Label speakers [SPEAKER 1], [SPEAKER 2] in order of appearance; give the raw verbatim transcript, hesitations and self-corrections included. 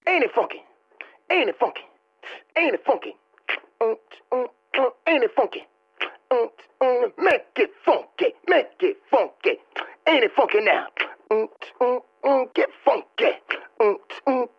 [SPEAKER 1] Ain't it funky? Ain't it funky? Ain't it funky? Mm, mm, mm, ain't it funky? Mm, mm, make it funky, make it funky. Ain't it funky now? Mm, mm, mm, get funky. Mm, mm,